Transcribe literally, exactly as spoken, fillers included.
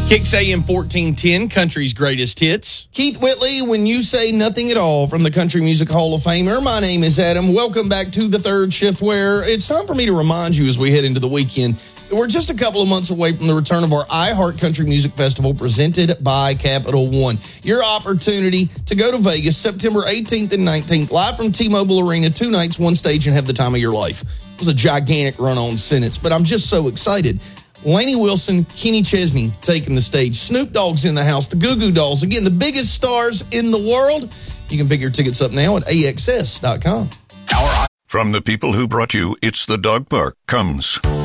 Kicks A M fourteen ten, country's greatest hits. Keith Whitley, when you say nothing at all from the Country Music Hall of Famer. My name is Adam. Welcome back to the third shift, where it's time for me to remind you as we head into the weekend that we're just a couple of months away from the return of our iHeart Country Music Festival presented by Capital One. Your opportunity to go to Vegas September eighteenth and nineteenth, live from T-Mobile Arena, two nights, one stage, and have the time of your life. It was a gigantic run-on sentence, but I'm just so excited. Lainey Wilson, Kenny Chesney taking the stage. Snoop Dogg's in the house. The Goo Goo Dolls. Again, the biggest stars in the world. You can pick your tickets up now at A X S dot com. From the people who brought you It's the Dog Park comes